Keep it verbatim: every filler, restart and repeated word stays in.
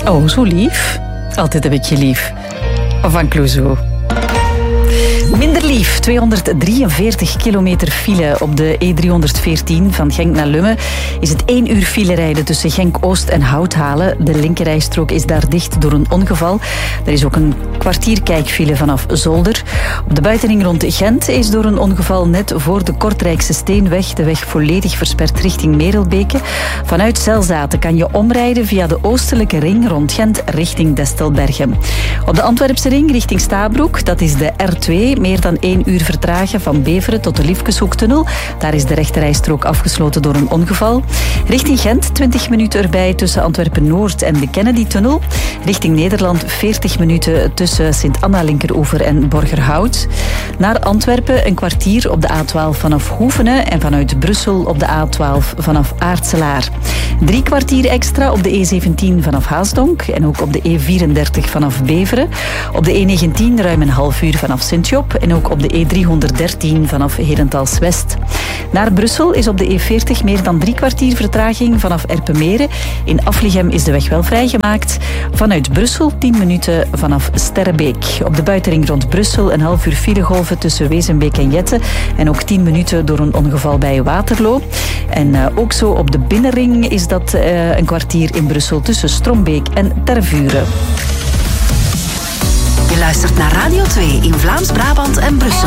Oh, zo lief. Altijd een beetje lief. Van Clouseau. Minder lief, tweehonderddrieënveertig kilometer file op de E driehonderdveertien van Genk naar Lummen. Is het één uur file rijden tussen Genk-Oost en Houthalen. De linkerrijstrook is daar dicht door een ongeval. Er is ook een kwartier kijkfile vanaf Zolder. Op de buitenring rond Gent is door een ongeval net voor de Kortrijkse Steenweg de weg volledig versperd richting Merelbeke. Vanuit Zelzaten kan je omrijden via de oostelijke ring rond Gent richting Destelbergen. Op de Antwerpse ring richting Stabroek, dat is de R twee, meer dan één uur vertragen van Beveren tot de Liefkeshoektunnel. Daar is de rechterrijstrook afgesloten door een ongeval. Richting Gent twintig minuten erbij tussen Antwerpen-Noord en de Kennedy-tunnel. Richting Nederland veertig minuten tussen Sint-Anna-Linkeroever en Borgerhout. Naar Antwerpen een kwartier op de A twaalf vanaf Hoevenen en vanuit Brussel op de A twaalf vanaf Aartselaar. Drie kwartier extra op de E zeventien vanaf Haasdonk en ook op de E vierendertig vanaf Beveren. Op de E negentien ruim een half uur vanaf Sint-Job en ook op de E driehonderddertien vanaf Herentals-West. Naar Brussel is op de E veertig meer dan drie kwartier vertraging vanaf Erpenmeren. In Aflichem is de weg wel vrijgemaakt. Vanuit Brussel tien minuten vanaf Sterrebeek. Op de buitenring rond Brussel een half uur filegolven tussen Wezenbeek en Jette. En ook tien minuten door een ongeval bij Waterloo. En uh, ook zo op de binnenring is dat uh, een kwartier in Brussel tussen Strombeek en Tervuren. Je luistert naar Radio twee in Vlaams-Brabant en Brussel.